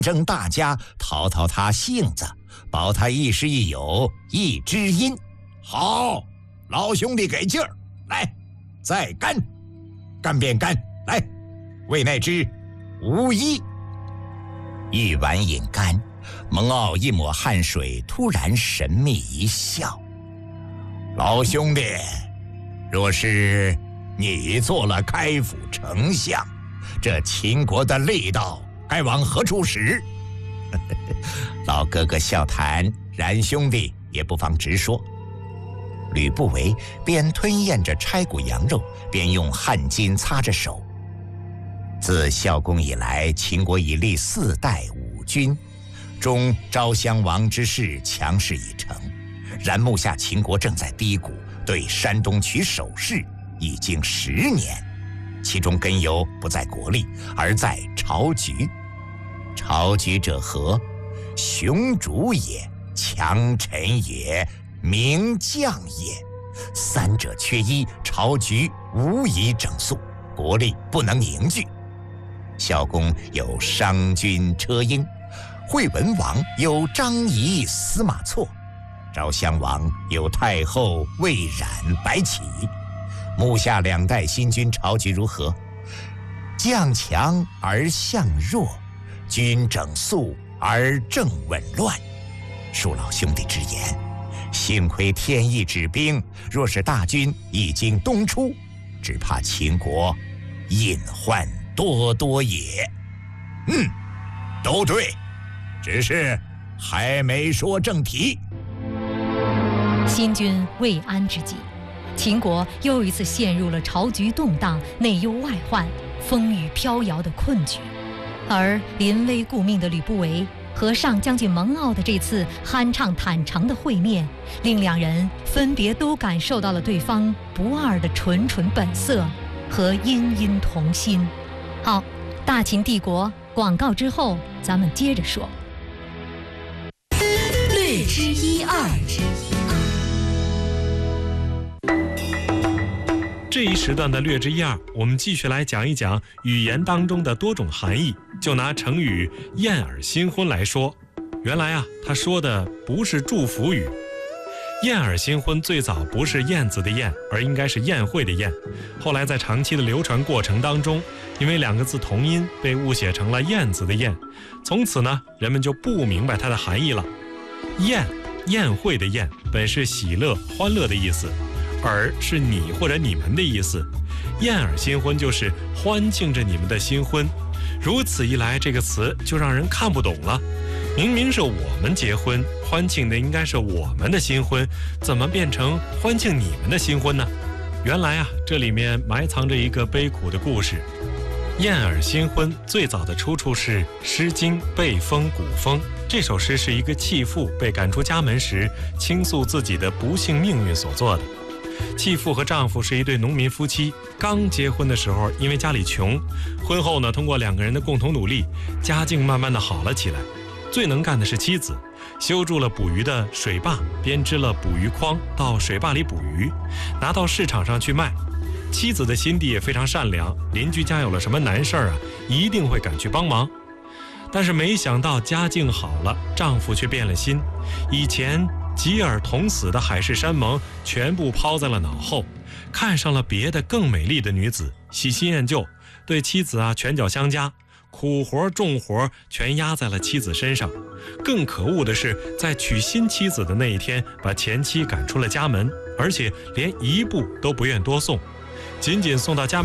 征大家，讨他性子，保他一时一有一知音。好，老兄弟给劲儿，来，再干，干便干，来，为那只无衣。一碗饮干，蒙骜一抹汗水，突然神秘一笑：老兄弟，若是你做了开府丞相，这秦国的力道该往何处使？老哥哥笑谈，冉兄弟也不妨直说。吕不韦边吞咽着拆骨羊肉，边用汗巾擦着手。自孝公以来，秦国已立4代5君，中昭襄王之势强势已成，然目下秦国正在低谷，对山东取守势已经10年，其中根由不在国力，而在朝局。朝局者何？雄主也，强臣也，名将也。3者缺一，朝局无以整肃，国力不能凝聚。孝公有商君车婴，惠文王有张仪司马错，昭襄王有太后魏冉白起。目下2代新君，朝局如何？将强而相弱，君整肃而政紊乱。恕老兄弟之言，幸亏天意指兵，若是大军已经东出，只怕秦国隐患多多也。都对，只是还没说正题。 新君未安之际，秦国又一次陷入了朝局动荡、内忧外患、风雨飘摇的困局，而临危顾命的吕不韦和上将军蒙骜的这次酣畅坦诚的会面，令2人分别都感受到了对方不二的纯纯本色和殷殷同心。好，大秦帝国广告之后，咱们接着说。 略知一二。 这一时段的略知一二，我们继续来讲一讲语言当中的多种含义。就拿成语燕尔新婚来说，原来他说的不是祝福语。燕尔新婚最早不是燕子的燕，而应该是宴会的宴。后来在长期的流传过程当中，因为2个字同音，被误写成了燕子的燕。从此呢，人们就不明白它的含义了。宴会的宴本是喜乐欢乐的意思，尔是你或者你们的意思。燕尔新婚就是欢庆着你们的新婚。如此一来，这个词就让人看不懂了。明明是我们结婚，欢庆的应该是我们的新婚，怎么变成欢庆你们的新婚呢？原来这里面埋藏着一个悲苦的故事。燕尔新婚最早的出处是《诗经·背风·古风》。这首诗是一个弃妇被赶出家门时，倾诉自己的不幸命运所做的。弃妇和丈夫是一对农民夫妻，刚结婚的时候因为家里穷，婚后呢，通过2个人的共同努力，家境慢慢的好了起来。最能干的是妻子，修筑了捕鱼的水坝，编织了捕鱼筐，到水坝里捕鱼，拿到市场上去卖。妻子的心地也非常善良，邻居家有了什么难事一定会赶去帮忙。但是没想到家境好了，丈夫却变了心，以前吉尔同死的海誓山盟全部抛在了脑后，看上了别的更美丽的女子，喜新厌旧，对妻子拳脚相加，苦活重活全压在了妻子身上。更可恶的是，在娶新妻子的那一天，把前妻赶出了家门，而且连1步都不愿多送，仅仅送到家门